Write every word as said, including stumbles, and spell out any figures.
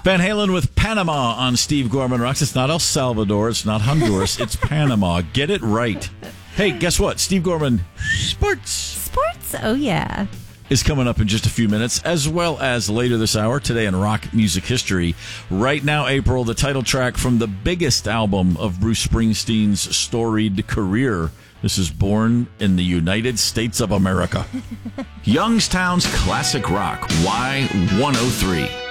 Van Halen with Panama on Steve Gorman Rocks. It's not El Salvador. It's not Honduras. It's Panama. Get it right. Hey, guess what? Steve Gorman Sports. Sports? Oh, yeah. Is coming up in just a few minutes, as well as later this hour, today in rock music history. Right now, April, the title track from the biggest album of Bruce Springsteen's storied career. This is Born in the United States of America. Youngstown's Classic Rock, Y one oh three.